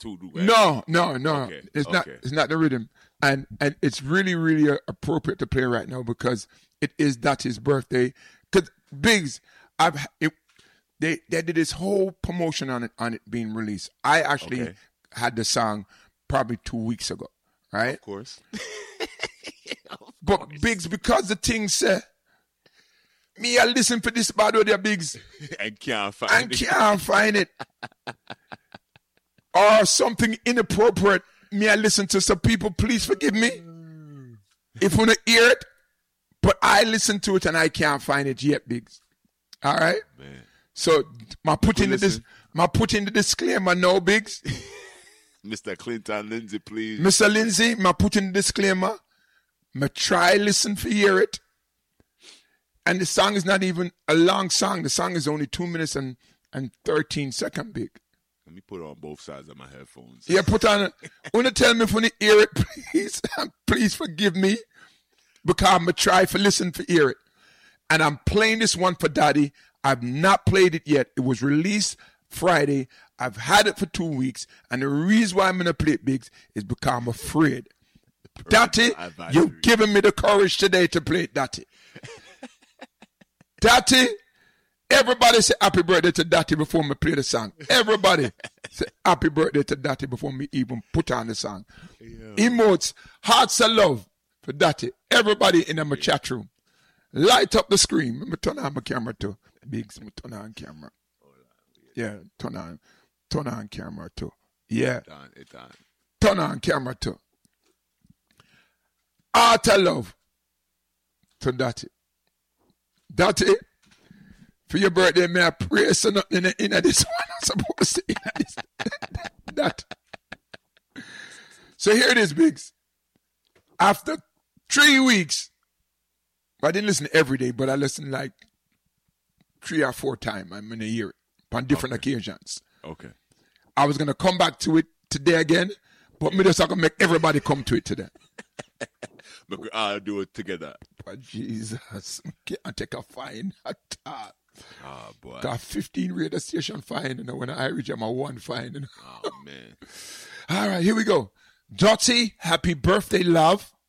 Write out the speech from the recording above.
too, do No. Okay, It's not the rhythm, and it's really, really appropriate to play right now because it is Datty's birthday. Cause Biggs, they did this whole promotion on it being released. I actually had the song probably 2 weeks ago, right? Of course. But Biggs, because the thing said, me I listen for this bad audio, Biggs. And can't find it. Or something inappropriate, me I listen to. So people, please forgive me if you want to hear it. But I listen to it and I can't find it yet, Biggs. All right? Man. So my put in the disclaimer now, Biggs. Mr. Clinton Lindsay, please. Mr. Lindsay, my put in the disclaimer. Me try listen for hear it. And the song is not even a long song. The song is only 2 minutes and 13 seconds, Big. Let me put it on both sides of my headphones. Yeah, put on it. Want to tell me if you hear it, please. Please forgive me. Because I'm going to try for listen for hear it. And I'm playing this one for Daddy. I've not played it yet. It was released Friday. I've had it for 2 weeks. And the reason why I'm going to play it, Biggs, is because I'm afraid. Daddy, you've given me the courage today to play it, Daddy. Daddy, everybody say happy birthday to Daddy before me play the song. Everybody say happy birthday to Daddy before me even put on the song. Yeah. Emotes, hearts of love for Daddy. Everybody in my chat room. Light up the screen. Let me turn on my camera too. Biggs, turn on camera. Yeah, turn on camera too. Yeah. It's on. Turn on camera too. Heart of love to Daddy. Daddy, for your birthday, may I pray so nothing in this one. I'm supposed to in this. That. So here it is, Biggs. After 3 weeks, I didn't listen every day, but I listened like 3 or 4 times. I'm going to hear it on different occasions. Okay. I was going to come back to it today again, but me just going to make everybody come to it today. I'll do it together. But Jesus, can't take a fine at all. Oh, boy. Got 15 radio station fine, and when I reach, I'm a 1 fine. Oh, man. All right, here we go. Dottie, happy birthday, love.